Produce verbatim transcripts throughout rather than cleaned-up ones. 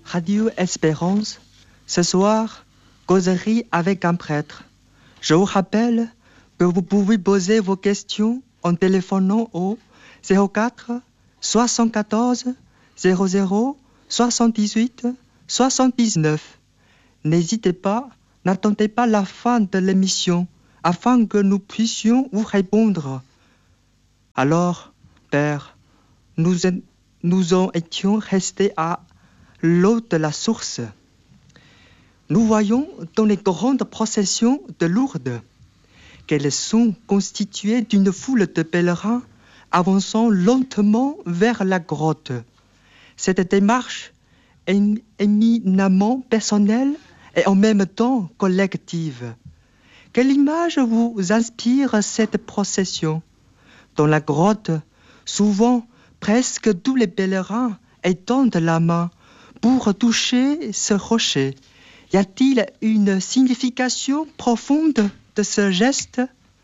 Radio Espérance. Ce soir, causerie avec un prêtre. Je vous rappelle que vous pouvez poser vos questions en téléphonant au zéro quatre soixante-quatorze zéro zéro soixante-dix-huit soixante-dix-neuf. N'hésitez pas, n'attendez pas la fin de l'émission afin que nous puissions vous répondre. Alors, Père, nous, nous en étions restés à l'eau de la source. Nous voyons dans les grandes processions de Lourdes qu'elles sont constituées d'une foule de pèlerins avançant lentement vers la grotte. Cette démarche est éminemment personnelle et en même temps collective. Quelle image vous inspire cette procession? Dans la grotte, souvent, presque tous les pèlerins étendent la main pour toucher ce rocher. Y a-t-il une signification profonde de ce geste?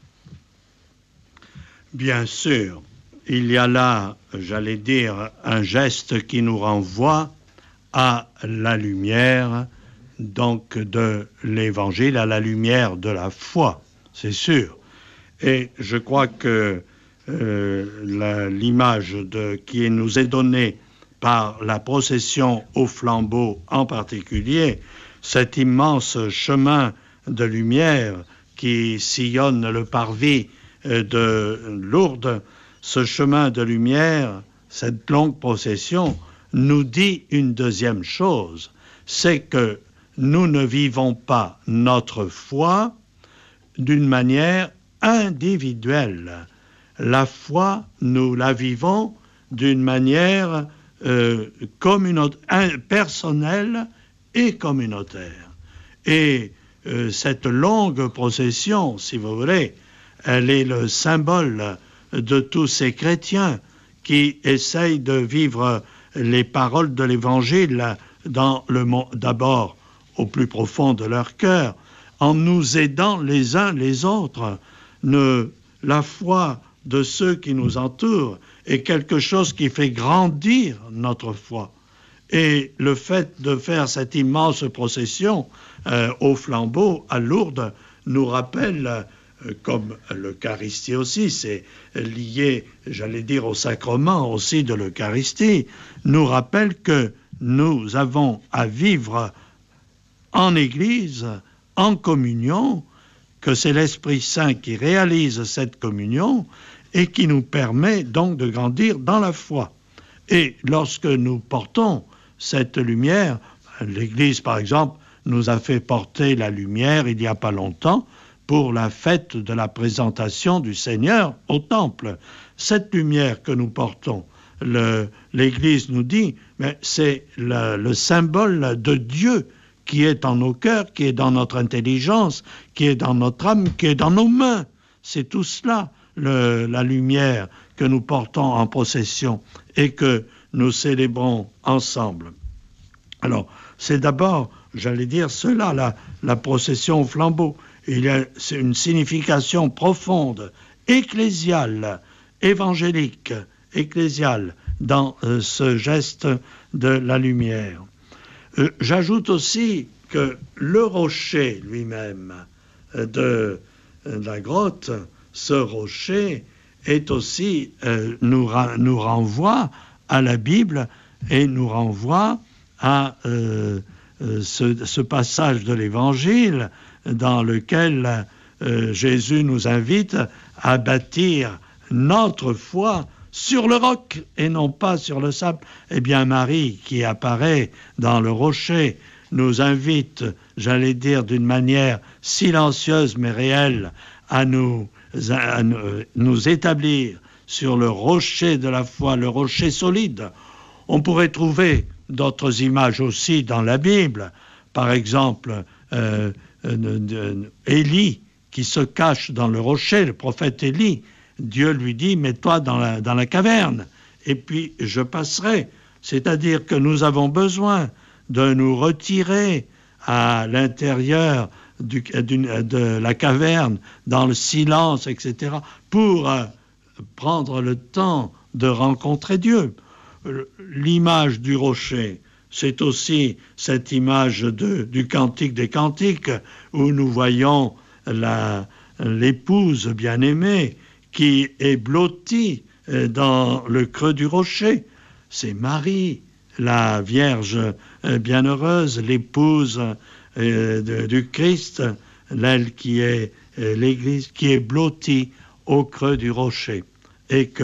Bien sûr, il y a là, j'allais dire, un geste qui nous renvoie à la lumière, donc de l'Évangile, à la lumière de la foi, c'est sûr. Et je crois que euh, la, l'image de, qui nous est donnée par la procession au flambeau en particulier, cet immense chemin de lumière qui sillonne le parvis de Lourdes, ce chemin de lumière, cette longue procession, nous dit une deuxième chose, c'est que nous ne vivons pas notre foi d'une manière individuelle. La foi, nous la vivons d'une manière euh, communautaire, personnelle et communautaire. Et euh, cette longue procession, si vous voulez, elle est le symbole de tous ces chrétiens qui essayent de vivre les paroles de l'Évangile dans le monde, d'abord au plus profond de leur cœur, en nous aidant les uns les autres. Ne, la foi de ceux qui nous entourent est quelque chose qui fait grandir notre foi. Et le fait de faire cette immense procession euh, au flambeau à Lourdes nous rappelle, euh, comme l'Eucharistie aussi, c'est lié, j'allais dire, au sacrement aussi de l'Eucharistie, nous rappelle que nous avons à vivre en Église, en communion, que c'est l'Esprit Saint qui réalise cette communion et qui nous permet donc de grandir dans la foi. Et lorsque nous portons cette lumière, l'Église par exemple nous a fait porter la lumière il n'y a pas longtemps pour la fête de la présentation du Seigneur au Temple. Cette lumière que nous portons, le, l'Église nous dit, mais c'est le, le symbole de Dieu qui est en nos cœurs, qui est dans notre intelligence, qui est dans notre âme, qui est dans nos mains. C'est tout cela, le, la lumière que nous portons en procession et que nous célébrons ensemble. Alors, c'est d'abord, j'allais dire cela, la, la procession au flambeau. Il y a c'est une signification profonde, ecclésiale, évangélique, ecclésiale, dans euh, ce geste de la lumière. Euh, j'ajoute aussi que le rocher lui-même euh, de, euh, de la grotte, ce rocher est aussi, euh, nous, ra- nous renvoie à la Bible et nous renvoie à euh, euh, ce, ce passage de l'Évangile dans lequel euh, Jésus nous invite à bâtir notre foi sur le roc et non pas sur le sable. Eh bien, Marie, qui apparaît dans le rocher, nous invite, j'allais dire d'une manière silencieuse mais réelle, à nous, à nous, nous établir sur le rocher de la foi, le rocher solide. On pourrait trouver d'autres images aussi dans la Bible. Par exemple, euh, euh, Élie qui se cache dans le rocher, le prophète Élie, Dieu lui dit, mets-toi dans la, dans la caverne, et puis je passerai. C'est-à-dire que nous avons besoin de nous retirer à l'intérieur du, d'une, de la caverne, dans le silence, et cetera, pour euh, prendre le temps de rencontrer Dieu. L'image du rocher, c'est aussi cette image de, du Cantique des Cantiques où nous voyons la, l'épouse bien-aimée qui est blottie dans le creux du rocher. C'est Marie, la Vierge bienheureuse, l'épouse du Christ, elle qui est l'Église, qui est blottie au creux du rocher. Et que